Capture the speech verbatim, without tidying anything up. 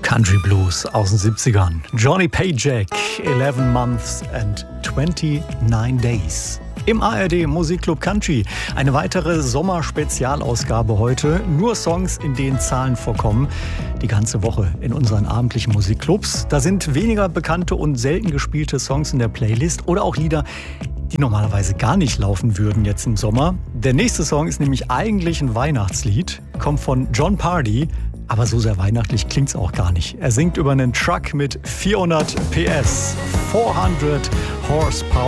Country Blues aus den siebzigern. Johnny Paycheck, eleven Months and twenty-nine Days. Im A R D Musikclub Country. Eine weitere Sommerspezialausgabe heute. Nur Songs, in denen Zahlen vorkommen. Die ganze Woche in unseren abendlichen Musikclubs. Da sind weniger bekannte und selten gespielte Songs in der Playlist oder auch Lieder, die normalerweise gar nicht laufen würden jetzt im Sommer. Der nächste Song ist nämlich eigentlich ein Weihnachtslied. Kommt von Jon Pardi. Aber so sehr weihnachtlich klingt's auch gar nicht. Er singt über einen Truck mit vierhundert P S. vierhundert Horsepower.